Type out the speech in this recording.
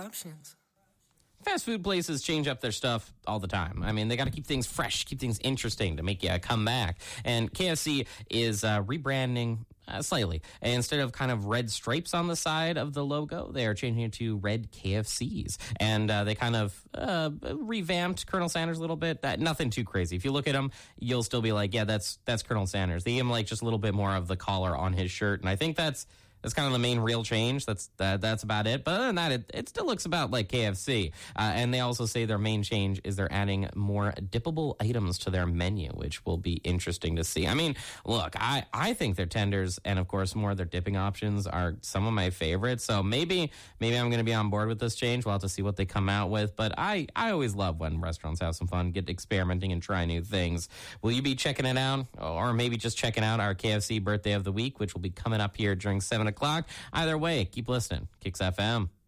options. Fast food places change up their stuff all the time. I mean, they got to keep things fresh, keep things interesting to make you come back. And KFC is rebranding slightly. Instead of kind of red stripes on the side of the logo, they are changing it to red KFCs. And they kind of revamped Colonel Sanders a little bit. Nothing too crazy. If you look at him, you'll still be like, yeah, that's Colonel Sanders. They give him like just a little bit more of the collar on his shirt. And I think that's kind of the main real change. That's about it. But other than that, it still looks about like KFC. And they also say their main change is they're adding more dippable items to their menu, which will be interesting to see. I mean, look, I think their tenders and, of course, more of their dipping options are some of my favorites. So maybe I'm going to be on board with this change. We'll have to see what they come out with. But I always love when restaurants have some fun, get experimenting and try new things. Will you be checking it out? Or maybe just checking out our KFC birthday of the week, which will be coming up here during 7 o'clock. Either way, keep listening. Kicks FM.